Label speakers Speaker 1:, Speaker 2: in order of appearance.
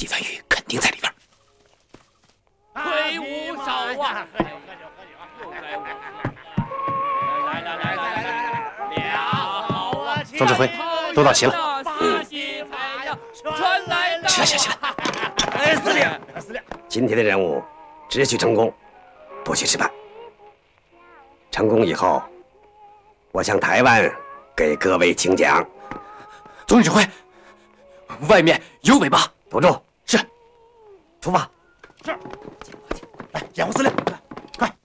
Speaker 1: 季传宇肯定在里边。
Speaker 2: 魁梧少啊！来，
Speaker 1: 总指挥，都到齐了。起来，起来！
Speaker 3: 哎，司令，今天的任务只许成功，不许失败。成功以后，我向台湾给各位请奖。
Speaker 1: 总指挥，外面有尾巴，
Speaker 3: 堵住！
Speaker 1: 是，
Speaker 3: 出发。
Speaker 4: 是。来，掩护司令，快！